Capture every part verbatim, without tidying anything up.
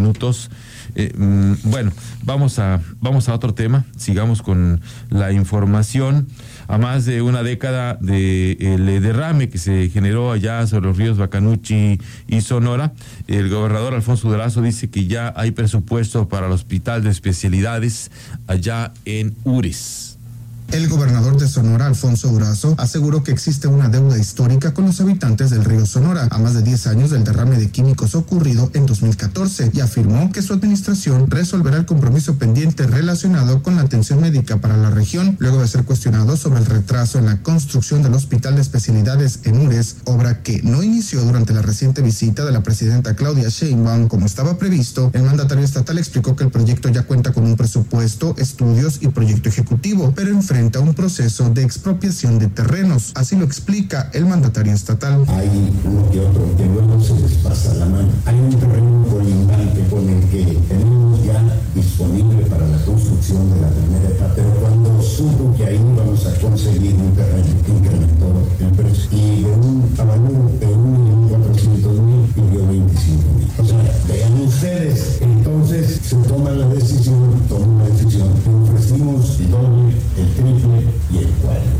minutos. Eh, bueno, vamos a, vamos a otro tema, sigamos con la información. A más de una década de el derrame que se generó allá sobre los ríos Bacanuchi y Sonora, el gobernador Alfonso Durazo dice que ya hay presupuesto para el hospital de especialidades allá en Ures. El gobernador de Sonora, Alfonso Durazo, aseguró que existe una deuda histórica con los habitantes del río Sonora, a más de diez años del derrame de químicos ocurrido en dos mil catorce, y afirmó que su administración resolverá el compromiso pendiente relacionado con la atención médica para la región, luego de ser cuestionado sobre el retraso en la construcción del hospital de especialidades en Ures, obra que no inició durante la reciente visita de la presidenta Claudia Sheinbaum como estaba previsto. El mandatario estatal explicó que el proyecto ya cuenta con un presupuesto, estudios y proyecto ejecutivo, pero enfrenta a un proceso de expropiación de terrenos. Así lo explica el mandatario estatal. Hay uno que otro que luego se les pasa la mano. Hay un terreno colindante con el que tenemos ya disponible para la construcción de la primera etapa, pero cuando supo que ahí vamos a conseguir un terreno que incrementó el precio y de un valor de un millón cuatrocientos mil pidió veinticinco mil. O sea, vean ustedes, entonces se toma la decisión, toma la decisión, ofrecimos el doble, el triple y el cuádruple.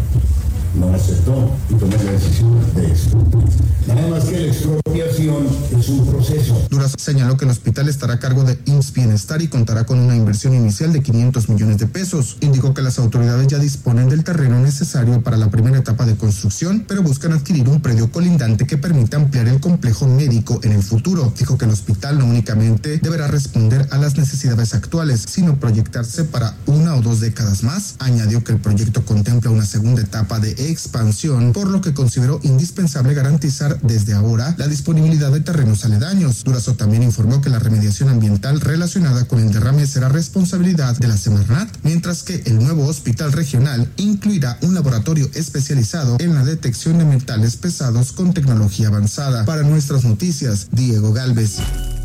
No aceptó y tomó la decisión de expropiar. Nada más que la expropiación es un proceso. Durazo señaló que el hospital estará a cargo de I M S S Bienestar y contará con una inversión inicial de quinientos millones de pesos. Indicó que las autoridades ya disponen del terreno necesario para la primera etapa de construcción, pero buscan adquirir un predio colindante que permita ampliar el complejo médico en el futuro. Dijo que el hospital no únicamente deberá responder a las necesidades actuales, sino proyectarse para una o dos décadas más. Añadió que el proyecto contempla una segunda etapa de expansión, por lo que consideró indispensable garantizar desde ahora la disponibilidad de terrenos aledaños. Durazo también informó que la remediación ambiental relacionada con el derrame será responsabilidad de la Semarnat, mientras que el nuevo hospital regional incluirá un laboratorio especializado en la detección de metales pesados con tecnología avanzada. Para Nuestras Noticias, Diego Galvez.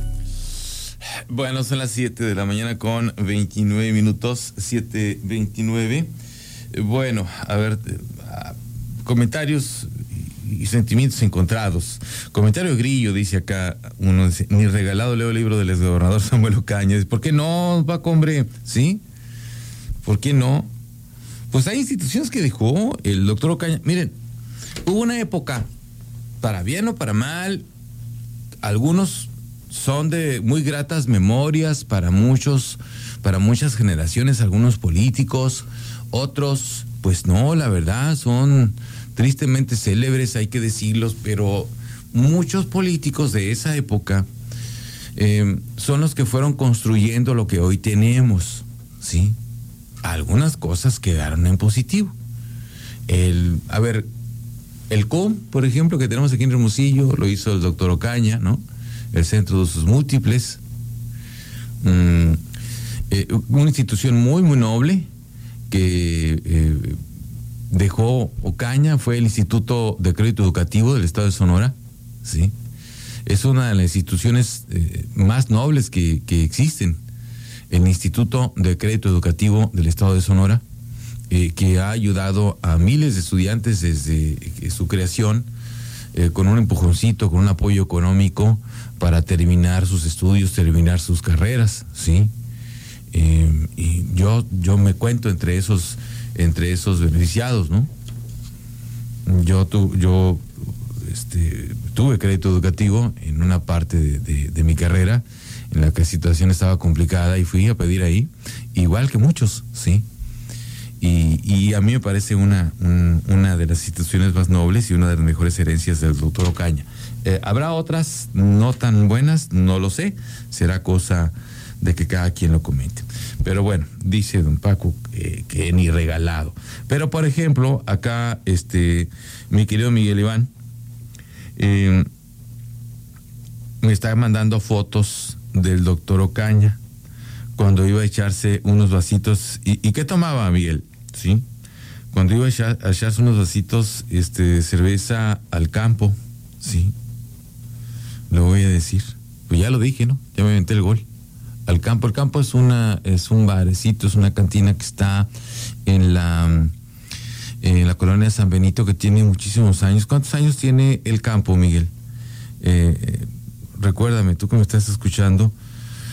Bueno, son las siete de la mañana con veintinueve minutos, siete veintinueve. Bueno, a ver, comentarios y sentimientos encontrados. Comentario Grillo, dice acá uno, dice, ni regalado leo el libro del exgobernador Samuel Ocaña. ¿Por qué no, Paco, hombre? ¿Sí? ¿Por qué no? Pues hay instituciones que dejó el doctor Ocaña. Miren, hubo una época, para bien o para mal, algunos son de muy gratas memorias para muchos, para muchas generaciones, algunos políticos, otros, pues no, la verdad, son tristemente célebres, hay que decirlos, pero muchos políticos de esa época eh, son los que fueron construyendo lo que hoy tenemos, ¿sí? Algunas cosas quedaron en positivo. El, a ver, el C O M, por ejemplo, que tenemos aquí en Hermosillo, lo hizo el doctor Ocaña, ¿no? El Centro de Usos Múltiples, mm, eh, una institución muy, muy noble que eh, dejó Ocaña, fue el Instituto de Crédito Educativo del Estado de Sonora, ¿sí? Es una de las instituciones eh, más nobles que, que existen, el Instituto de Crédito Educativo del Estado de Sonora, eh, que ha ayudado a miles de estudiantes desde eh, su creación, eh, con un empujoncito, con un apoyo económico para terminar sus estudios, terminar sus carreras, ¿sí? Eh, y yo, yo me cuento entre esos, entre esos beneficiados, ¿no? Yo, tu, yo este, tuve crédito educativo en una parte de, de, de mi carrera en la que la situación estaba complicada y fui a pedir ahí, igual que muchos, ¿sí? Y, y a mí me parece una, un, una de las instituciones más nobles y una de las mejores herencias del doctor Ocaña. Eh, ¿Habrá otras no tan buenas? No lo sé, será cosa de que cada quien lo comente. Pero bueno, dice don Paco eh, que ni regalado. Pero por ejemplo, acá este mi querido Miguel Iván eh, me está mandando fotos del doctor Ocaña cuando iba a echarse unos vasitos. ¿Y, y qué tomaba, Miguel? ¿Sí? Cuando iba a, echar, a echarse unos vasitos este, de cerveza al campo, ¿sí? Lo voy a decir. Pues ya lo dije, ¿no? Ya me inventé el gol. Al campo. El campo es una es un barecito, es una cantina que está en la en la colonia de San Benito, que tiene muchísimos años. ¿Cuántos años tiene el campo, Miguel? Eh, eh, recuérdame, tú que me estás escuchando,